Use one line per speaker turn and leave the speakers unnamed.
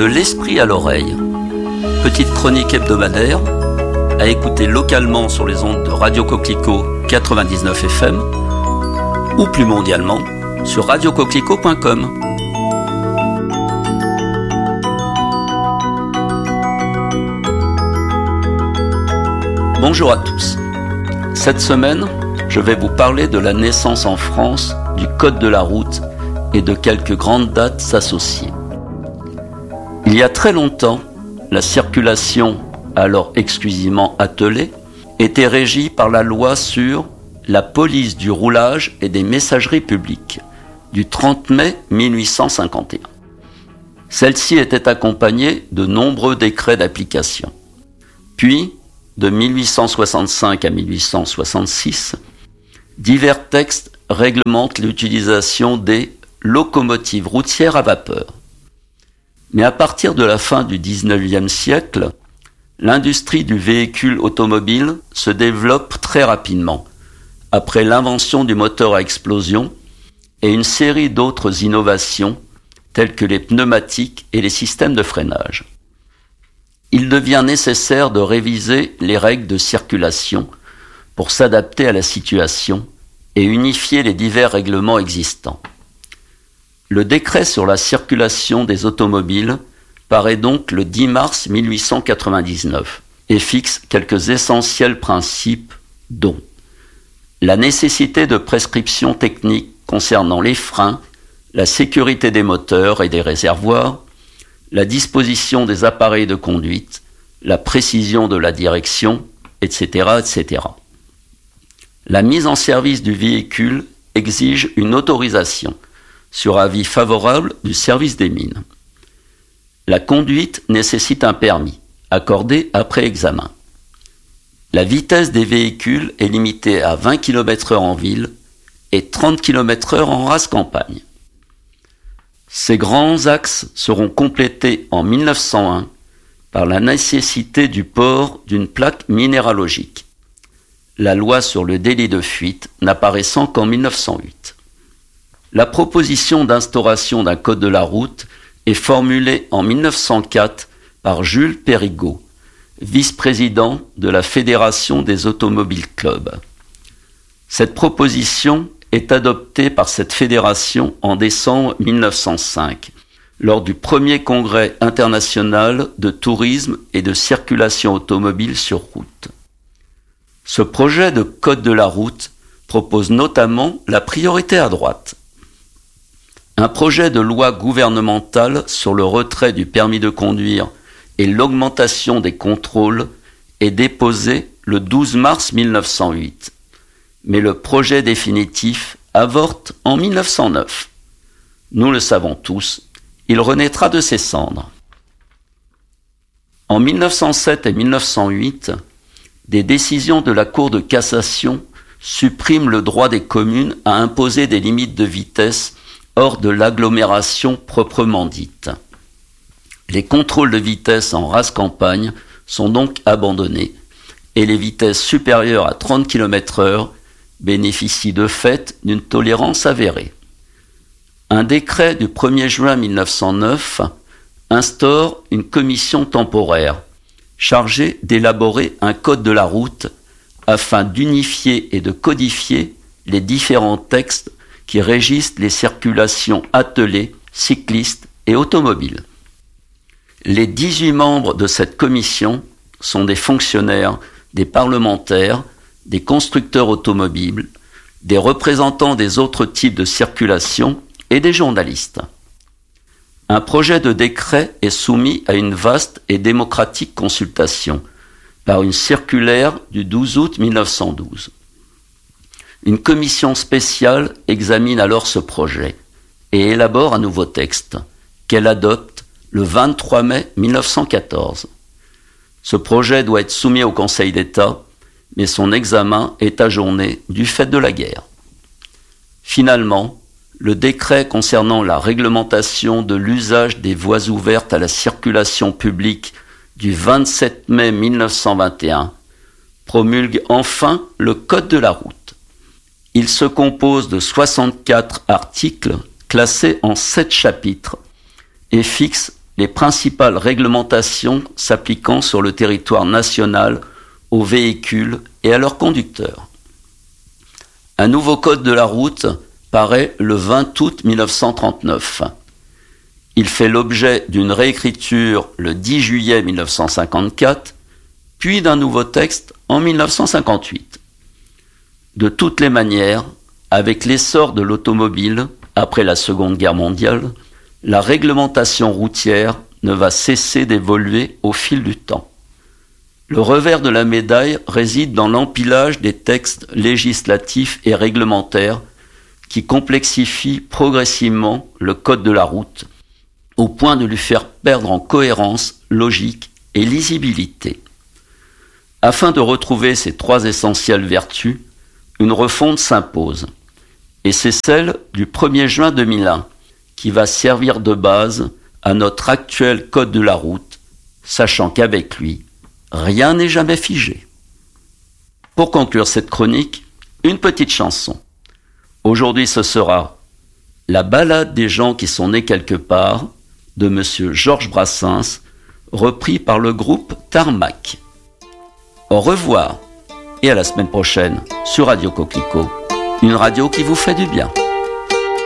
De l'esprit à l'oreille. Petite chronique hebdomadaire à écouter localement sur les ondes de Radio Coquelicot 99 FM ou plus mondialement sur radiocoquelicot.com. Bonjour à tous. Cette semaine, je vais vous parler de la naissance en France du Code de la route et de quelques grandes dates associées. Il y a très longtemps, la circulation, alors exclusivement attelée, était régie par la loi sur la police du roulage et des messageries publiques du 30 mai 1851. Celle-ci était accompagnée de nombreux décrets d'application. Puis, de 1865 à 1866, divers textes réglementent l'utilisation des locomotives routières à vapeur. Mais à partir de la fin du XIXe siècle, l'industrie du véhicule automobile se développe très rapidement, après l'invention du moteur à explosion et une série d'autres innovations telles que les pneumatiques et les systèmes de freinage. Il devient nécessaire de réviser les règles de circulation pour s'adapter à la situation et unifier les divers règlements existants. Le décret sur la circulation des automobiles paraît donc le 10 mars 1899 et fixe quelques essentiels principes dont la nécessité de prescriptions techniques concernant les freins, la sécurité des moteurs et des réservoirs, la disposition des appareils de conduite, la précision de la direction, etc., etc. La mise en service du véhicule exige une autorisation sur avis favorable du service des mines. La conduite nécessite un permis, accordé après examen. La vitesse des véhicules est limitée à 20 km/h en ville et 30 km/h en rase campagne. Ces grands axes seront complétés en 1901 par la nécessité du port d'une plaque minéralogique, la loi sur le délit de fuite n'apparaissant qu'en 1908. La proposition d'instauration d'un code de la route est formulée en 1904 par Jules Périgot, vice-président de la Fédération des automobiles clubs. Cette proposition est adoptée par cette fédération en décembre 1905, lors du premier congrès international de tourisme et de circulation automobile sur route. Ce projet de code de la route propose notamment la priorité à droite. Un projet de loi gouvernementale sur le retrait du permis de conduire et l'augmentation des contrôles est déposé le 12 mars 1908. Mais le projet définitif avorte en 1909. Nous le savons tous, il renaîtra de ses cendres. En 1907 et 1908, des décisions de la Cour de cassation suppriment le droit des communes à imposer des limites de vitesse hors de l'agglomération proprement dite. Les contrôles de vitesse en rase campagne sont donc abandonnés et les vitesses supérieures à 30 km/h bénéficient de fait d'une tolérance avérée. Un décret du 1er juin 1909 instaure une commission temporaire chargée d'élaborer un code de la route afin d'unifier et de codifier les différents textes qui régissent les circulations attelées, cyclistes et automobiles. Les 18 membres de cette commission sont des fonctionnaires, des parlementaires, des constructeurs automobiles, des représentants des autres types de circulation et des journalistes. Un projet de décret est soumis à une vaste et démocratique consultation par une circulaire du 12 août 1912. Une commission spéciale examine alors ce projet et élabore un nouveau texte qu'elle adopte le 23 mai 1914. Ce projet doit être soumis au Conseil d'État, mais son examen est ajourné du fait de la guerre. Finalement, le décret concernant la réglementation de l'usage des voies ouvertes à la circulation publique du 27 mai 1921 promulgue enfin le Code de la route. Il se compose de 64 articles classés en 7 chapitres et fixe les principales réglementations s'appliquant sur le territoire national aux véhicules et à leurs conducteurs. Un nouveau code de la route paraît le 20 août 1939. Il fait l'objet d'une réécriture le 10 juillet 1954, puis d'un nouveau texte en 1958. De toutes les manières, avec l'essor de l'automobile après la Seconde Guerre mondiale, la réglementation routière ne va cesser d'évoluer au fil du temps. Le revers de la médaille réside dans l'empilage des textes législatifs et réglementaires qui complexifient progressivement le code de la route, au point de lui faire perdre en cohérence, logique et lisibilité. Afin de retrouver ces trois essentielles vertus, une refonte s'impose. Et c'est celle du 1er juin 2001 qui va servir de base à notre actuel code de la route, sachant qu'avec lui, rien n'est jamais figé. Pour conclure cette chronique, une petite chanson. Aujourd'hui, ce sera La ballade des gens qui sont nés quelque part de Monsieur Georges Brassens, repris par le groupe Tarmac. Au revoir et à la semaine prochaine sur Radio Coquelicot, une radio qui vous fait du bien.